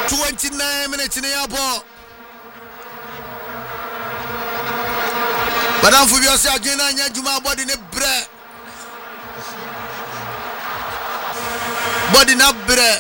29 minutes in the ball. But I'm for you, say again, I need my body in a bread. Body in a bread.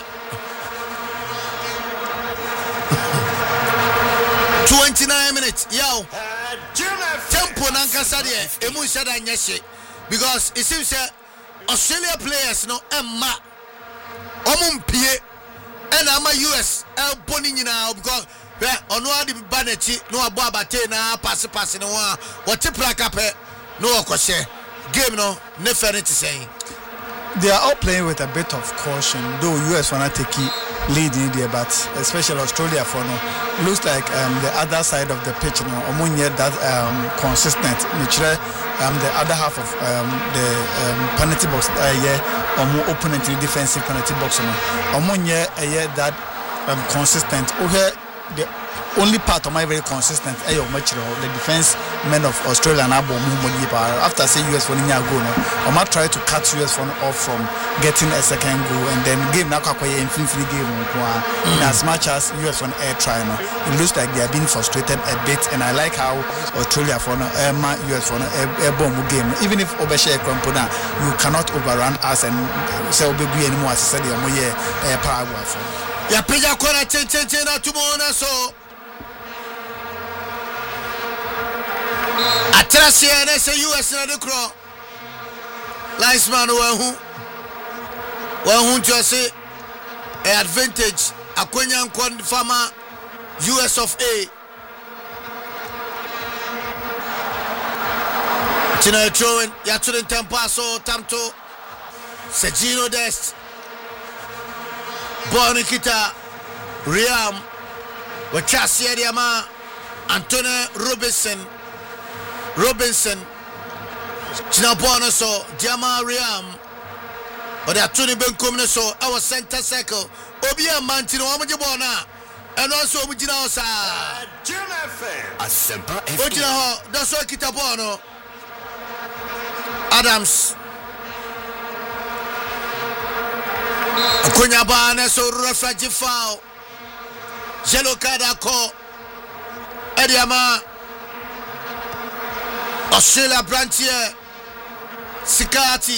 29 minutes, yo. Tempo Nankasadi, Emusha Nyeshe. Because it seems that Australia players no Emma Omumpie and I'm a US Bonin now because on what the Banechi, no Ababate na pass no one, what Tiplakape, no Okoshe. Game no, never to say. They are all playing with a bit of caution, though US wanna take it lead in there, but especially Australia for no looks like the other side of the pitch, you know, Omunye that consistent, which the other half of the penalty box, opponent in the defensive penalty box, Omunye that consistent. Okay, the only part of my very consistent, the defense men of Australia and after say US for Ninya go, I might try to cut US off from getting a second goal and then game now in free game in as much as US on air try now. It looks like they are being frustrated a bit, and I like how Australia for no US for no air bomb game. Even if Obeshe Krampona, you cannot overrun us and say Obebu anymore as I said Paraguay for. Ya pija kona chen na tumuona so Atrasi NS US na de kro Linesman wahu just a advantage akwenya nkon farmer US of A Tina throwing ya to the tempaso tamto Sergino Dest Bonikita Riam Wachasi Diama Antonio Robinson Chinabona so Diama Riam but Anthony Benkomne so our center circle Obia Mantino Amajibona and also Mujina Osa Ojina that's what Kitabono Adams Kunyabana so refugee foul. Yellow card ako. Ediama. Australia Brantier. Sikati.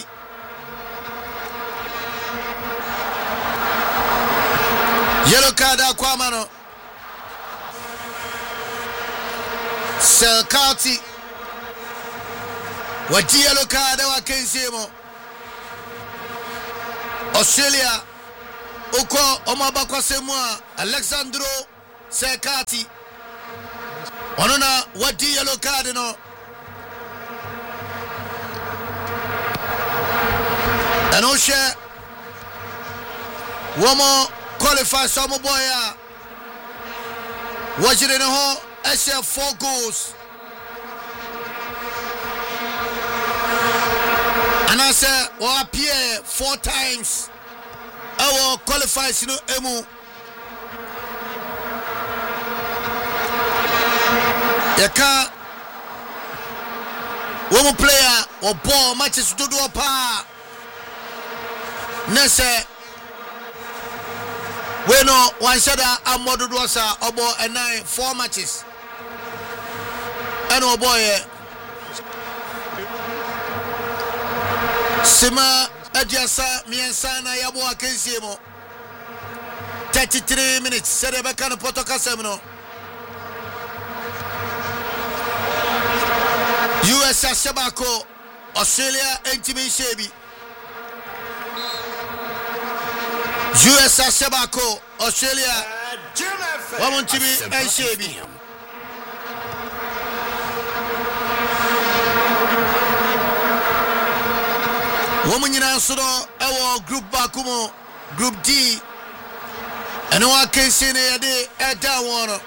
Yellow card ako mano. Sikati. Wati yellow card wa kensimo. Australia Oko Omabakwa Semwa Alexandro Sekati Onona wadi yellow card no and Oshe Womo qualify some boya Watch it in the hole SF 4 goals and I said well appear 4 times our qualifies no emu Yaka woman player or ball matches to do a pa Nese we no one shada amodu dosa obo and 4 matches and oh boy Sima Adiasa Miansana Yabo Akensimo 33 minutes Serebeka no Potoka Semino US Shabako Australia Entimi Shebi US Shabako Australia Wamontibi and Shebi Woman in Ansoro, our group Bakumo, Group D, and no one can see a day at that one.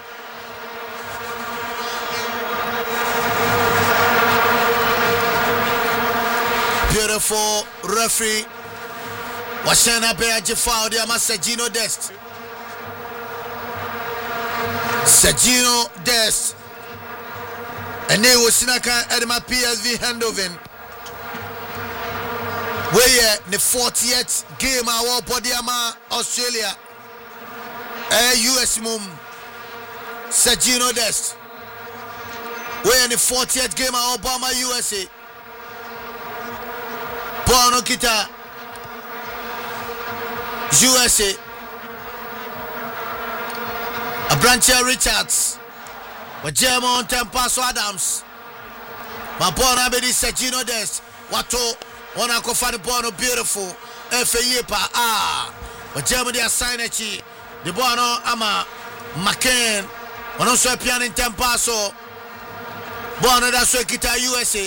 Beautiful referee. Washana Beaji foul, dear Sergino Dest. Sergino Dest. And they was Sinaka at my PSV handover. Where the 40th game our body ama Australia US mum Sergino Dest. We're in the 40th game of Obama USA. Bono Kita USA. Abrantia Richards. But German Tempaso Adams. My Bono Abedi Sergino Dest. Wato Wana Kofani Bono beautiful. FA but Germany assigned the Bono Ama McCain. One also a piano in Tempaso. Bono da so kita USA.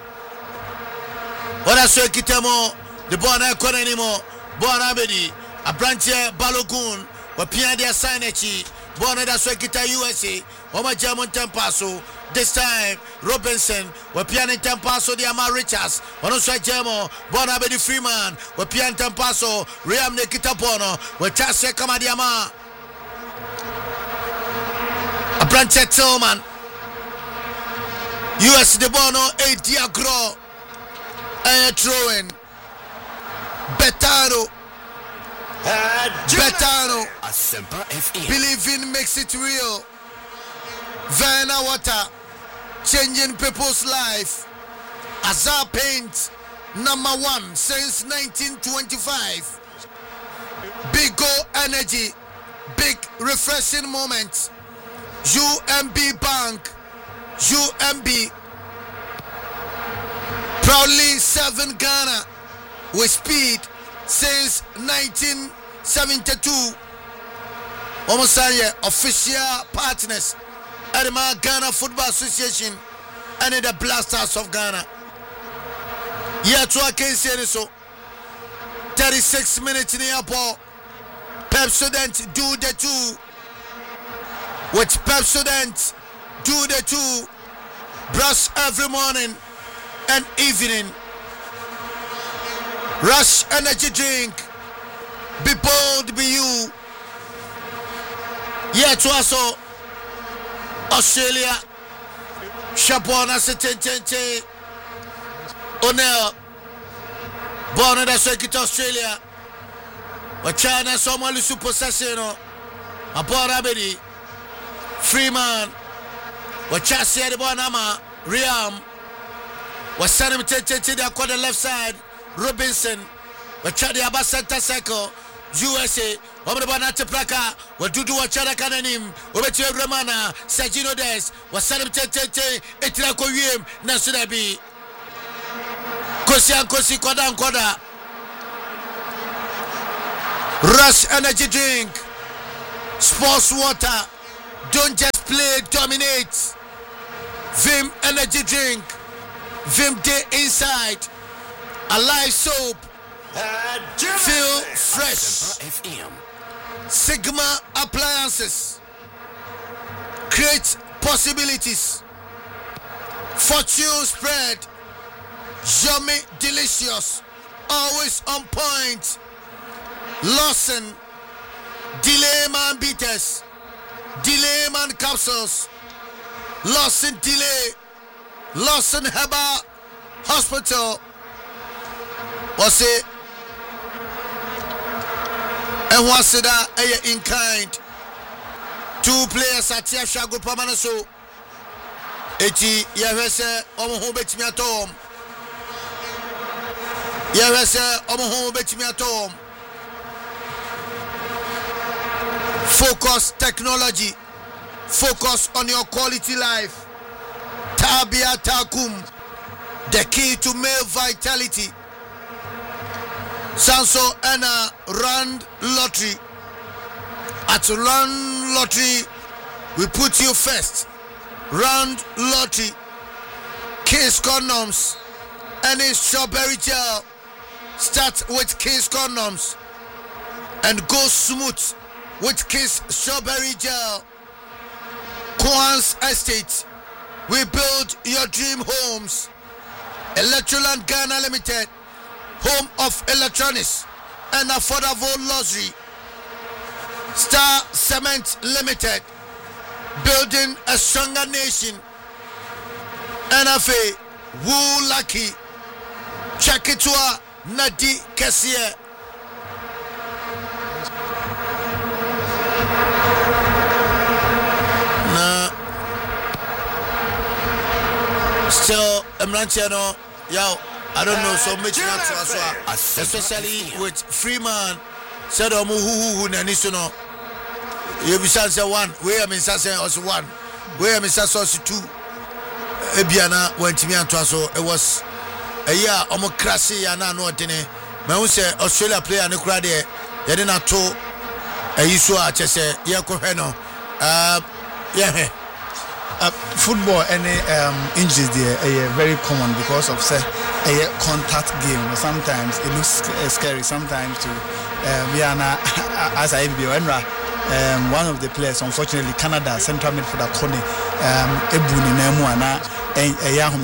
Wada so kita mo the Bono economy mo Bono Abedi Abrantia Balogun wa piano dia sign Bono da so kita USA. Oma German Tempaso. This time Robinson wa piano in Tempaso di Ama Richards. One also German Bono Abedi Freeman wa piano Tempaso Riam ne kita Bono wa chase kama di Ama Abrantia Tillman. US de Bono a Diagro a throwing Betano believing makes it real. Verna Water changing people's life. Azar Paint #1 since 1925. Big Go Energy, big refreshing moment. UMB Bank, UMB proudly serving Ghana with speed since 1972. Almost official partners at the Ghana Football Association and the Blasters of Ghana. Yeah, to a case so 36 minutes in the airport. Pepsodent do the two. With Pepsodent do the two. Brush every morning and evening. Rush energy drink. Be bold, be you. Yeah, to also Australia. Shabona Setente O'Neill. Born in the circuit Australia. But China someone who possession. Aborabedi Freeman. What Chassia the Bonama Riam was sending him to the left side. Robinson was Chadi Abba center cycle. USA Omre Banate Plaka what do what Chada Cananim Obetu Ramana Sergino Des was sending him to Etrako Yim Nasudabi Kosian Kosi Koda Rush energy drink sports water. Don't just play, dominate. Vim energy drink. Vim Day inside. Alive soap. Feel fresh. Sigma appliances. Create possibilities. Fortune spread. Yummy, delicious. Always on point. Lawson. Delay man beaters. Delay man capsules. Lawson delay. Lawson Heba Hospital. What's it? And what's it that in kind? 2 players at Tiashago Pamanaso. Eti Yavese Omo Betimiatom. Yavese Omo Betimiatom. Focus technology. Focus on your quality life. Tabia Takum. The key to male vitality. Sanso Anna Rand Lottery. At Rand Lottery, we put you first. Rand Lottery. Kiss condoms. Any strawberry gel. Start with Kiss condoms. And go smooth with Kiss strawberry gel. Quans Estate. We build your dream homes. Electroland Ghana Limited. Home of electronics and affordable luxury. Star Cement Limited. Building a stronger nation. NFA. Woo Lucky. Chakitwa Nadi Kessier. Emranchano, yo, I don't know, so much especially with Freeman, said who Nanisuno. You be say one, where am I say also one, where am I say also two. Ebiana went to me and so it was a year almost crashy and I know what in it. Man, say Australia player and the crowd there, they didn't know a issue at say, yeah, Koheno. Yeah. Football any injuries there are very common because of say a contact game. Sometimes it looks scary. Sometimes to as I be one of the players, unfortunately, Canada central midfielder Kone Ebuni Nemuana and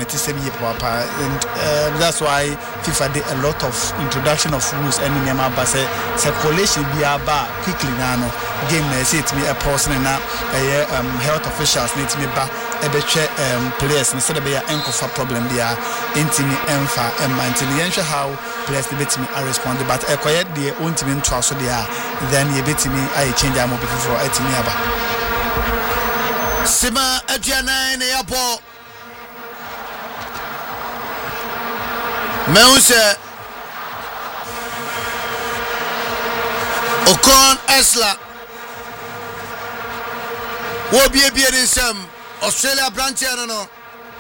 that's why FIFA did a lot of introduction of rules and Nema Base circulation be about quickly now game say to me a person and health officials need to me back players instead of be an problem they are intimi emfa until how players bit me are responding but a quiet the own team to also they are then you bit me I change am before etimi aba Sima Adriana in the airport Meuse Okon Esla will be a beer in some Australia branch. I don't know.